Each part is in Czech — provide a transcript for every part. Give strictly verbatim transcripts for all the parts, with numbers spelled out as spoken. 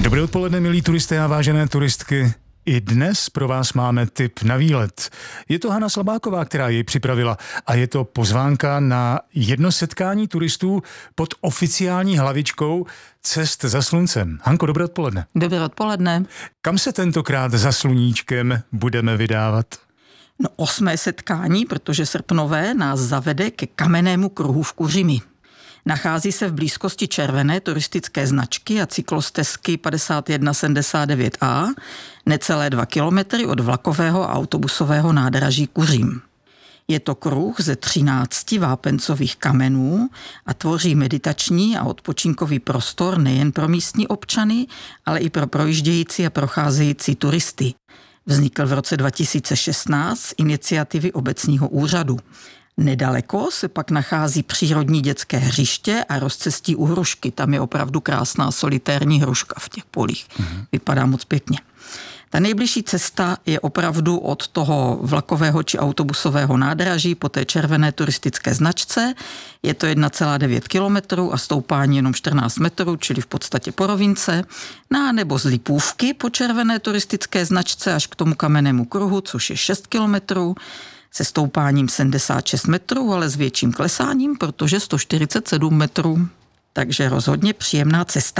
Dobré odpoledne, milí turisté a vážené turistky. I dnes pro vás máme tip na výlet. Je to Hana Slabáková, která jej připravila a je to pozvánka na jedno setkání turistů pod oficiální hlavičkou Cest za sluncem. Hanko, dobré odpoledne. Dobré odpoledne. Kam se tentokrát za sluníčkem budeme vydávat? No, osmé setkání, protože srpnové, nás zavede ke Kamennému kruhu v Kuřimi. Nachází se v blízkosti červené turistické značky a cyklostezky padesát jedna sedmdesát devět A, necelé dva kilometry od vlakového a autobusového nádraží Kuřim. Je to kruh ze třinácti vápencových kamenů a tvoří meditační a odpočinkový prostor nejen pro místní občany, ale i pro projíždějící a procházející turisty. Vznikl v roce dva tisíce šestnáct z iniciativy obecního úřadu. Nedaleko se pak nachází přírodní dětské hřiště a rozcestí u hrušky. Tam je opravdu krásná solitérní hruška v těch polích. Mm-hmm. Vypadá moc pěkně. Ta nejbližší cesta je opravdu od toho vlakového či autobusového nádraží po té červené turistické značce. Je to jedna celá devět kilometrů a stoupání jenom čtrnáct metrů, čili v podstatě po rovince. Na nebo z Lipůvky po červené turistické značce až k tomu Kamennému kruhu, což je šest kilometrů. Se stoupáním sedmdesát šest metrů, ale s větším klesáním, protože sto čtyřicet sedm metrů. Takže rozhodně příjemná cesta.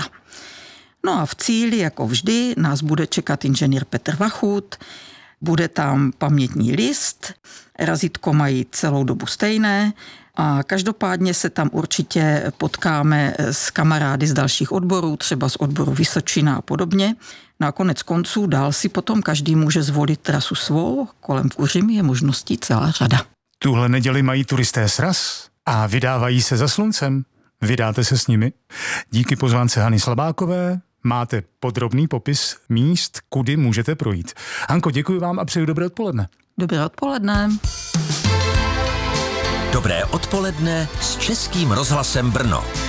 No a v cíli, jako vždy, nás bude čekat inženýr Petr Vachut, bude tam pamětní list, razítko mají celou dobu stejné a každopádně se tam určitě potkáme s kamarády z dalších odborů, třeba z odboru Vysočina a podobně. No a konec konců dál si potom každý může zvolit trasu svou, kolem Kuřimi je možností celá řada. Tuhle neděli mají turisté sraz a vydávají se za sluncem. Vydáte se s nimi? Díky pozvánce Hany Slabákové máte podrobný popis míst, kudy můžete projít. Hanko, děkuji vám a přeju dobré odpoledne. Dobré odpoledne. Dobré odpoledne s Českým rozhlasem Brno.